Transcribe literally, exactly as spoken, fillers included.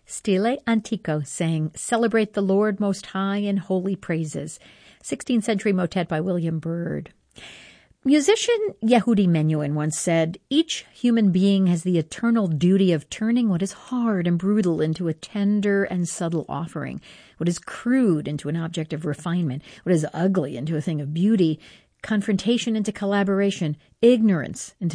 Stile Antico sang Celebrate the Lord Most High in Holy Praises, sixteenth century motet by William Byrd. Musician Yehudi Menuhin once said, each human being has the eternal duty of turning what is hard and brutal into a tender and subtle offering, what is crude into an object of refinement, what is ugly into a thing of beauty, confrontation into collaboration, ignorance into